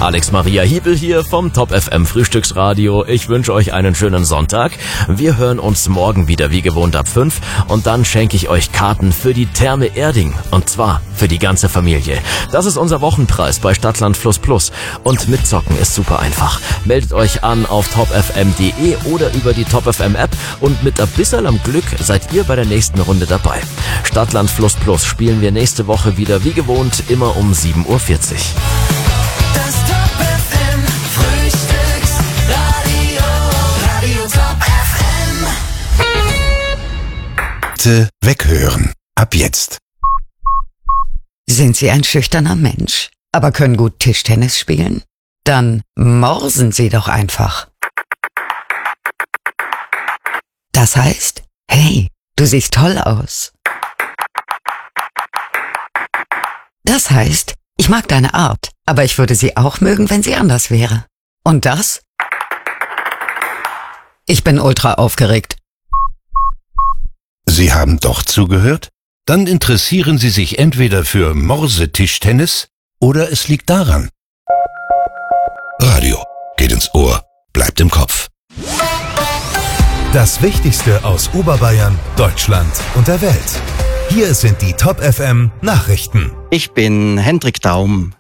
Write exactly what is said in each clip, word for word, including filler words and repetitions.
Alex Maria Hiebel hier vom Top F M Frühstücksradio. Ich wünsche euch einen schönen Sonntag. Wir hören uns morgen wieder wie gewohnt ab fünf und dann schenke ich euch Karten für die Therme Erding und zwar für die ganze Familie. Das ist unser Wochenpreis bei Stadtland Fluss Plus und mitzocken ist super einfach. Meldet euch an auf top f m punkt d e oder über die Top F M App und mit ein bisschen am Glück seid ihr bei der nächsten Runde dabei. Stadtland Fluss Plus spielen wir nächste Woche wieder wie gewohnt immer um sieben Uhr vierzig. Das Top F M Frühstücksradio, Radio Top F M. Bitte weghören. Ab jetzt. Sind Sie ein schüchterner Mensch, aber können gut Tischtennis spielen? Dann morsen Sie doch einfach. Das heißt, hey, du siehst toll aus. Das heißt, ich mag deine Art, aber ich würde sie auch mögen, wenn sie anders wäre. Und das? Ich bin ultra aufgeregt. Sie haben doch zugehört? Dann interessieren Sie sich entweder für Morsetischtennis oder es liegt daran. Radio geht ins Ohr, bleibt im Kopf. Das Wichtigste aus Oberbayern, Deutschland und der Welt. Hier sind die Top F M Nachrichten. Ich bin Hendrik Daum.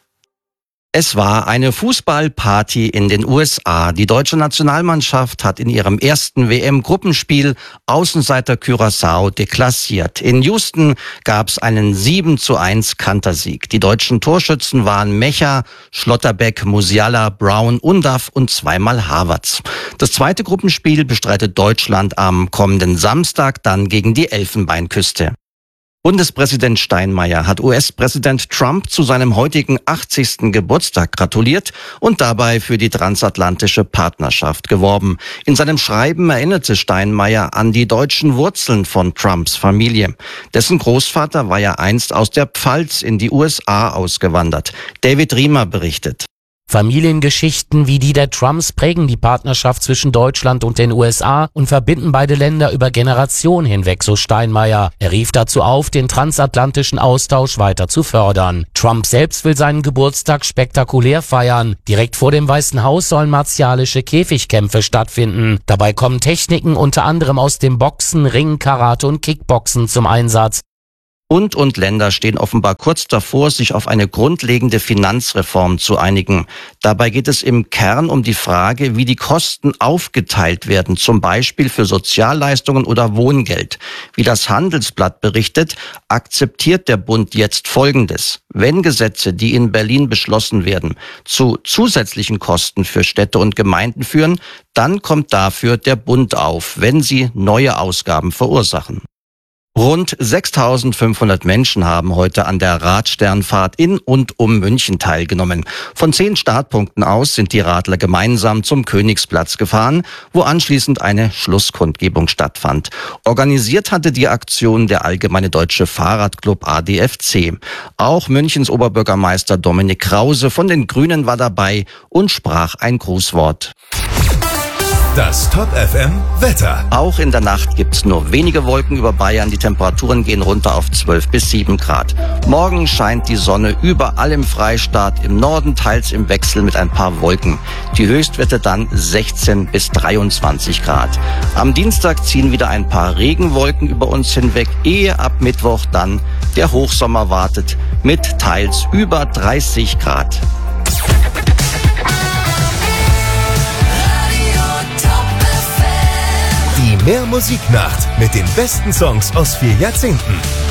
Es war eine Fußballparty in den U S A. Die deutsche Nationalmannschaft hat in ihrem ersten W M-Gruppenspiel Außenseiter Curaçao deklassiert. In Houston gab es einen sieben zu eins Kantersieg. Die deutschen Torschützen waren Mecha, Schlotterbeck, Musiala, Brown, Undav und zweimal Havertz. Das zweite Gruppenspiel bestreitet Deutschland am kommenden Samstag dann gegen die Elfenbeinküste. Bundespräsident Steinmeier hat U S-Präsident Trump zu seinem heutigen achtzigsten Geburtstag gratuliert und dabei für die transatlantische Partnerschaft geworben. In seinem Schreiben erinnerte Steinmeier an die deutschen Wurzeln von Trumps Familie. Dessen Großvater war ja einst aus der Pfalz in die U S A ausgewandert. David Riemer berichtet. Familiengeschichten wie die der Trumps prägen die Partnerschaft zwischen Deutschland und den U S A und verbinden beide Länder über Generationen hinweg, so Steinmeier. Er rief dazu auf, den transatlantischen Austausch weiter zu fördern. Trump selbst will seinen Geburtstag spektakulär feiern. Direkt vor dem Weißen Haus sollen martialische Käfigkämpfe stattfinden. Dabei kommen Techniken unter anderem aus dem Boxen, Ringen, Karate und Kickboxen zum Einsatz. Bund und Länder stehen offenbar kurz davor, sich auf eine grundlegende Finanzreform zu einigen. Dabei geht es im Kern um die Frage, wie die Kosten aufgeteilt werden, zum Beispiel für Sozialleistungen oder Wohngeld. Wie das Handelsblatt berichtet, akzeptiert der Bund jetzt Folgendes. Wenn Gesetze, die in Berlin beschlossen werden, zu zusätzlichen Kosten für Städte und Gemeinden führen, dann kommt dafür der Bund auf, wenn sie neue Ausgaben verursachen. Rund sechstausendfünfhundert Menschen haben heute an der Radsternfahrt in und um München teilgenommen. Von zehn Startpunkten aus sind die Radler gemeinsam zum Königsplatz gefahren, wo anschließend eine Schlusskundgebung stattfand. Organisiert hatte die Aktion der Allgemeine Deutsche Fahrradclub A D F C. Auch Münchens Oberbürgermeister Dominik Krause von den Grünen war dabei und sprach ein Grußwort. Das Top F M Wetter. Auch in der Nacht gibt's nur wenige Wolken über Bayern. Die Temperaturen gehen runter auf zwölf bis sieben Grad. Morgen scheint die Sonne überall im Freistaat, im Norden teils im Wechsel mit ein paar Wolken. Die Höchstwerte dann sechzehn bis dreiundzwanzig Grad. Am Dienstag ziehen wieder ein paar Regenwolken über uns hinweg, ehe ab Mittwoch dann der Hochsommer wartet mit teils über dreißig Grad. Die Mehr Musiknacht mit den besten Songs aus vier Jahrzehnten.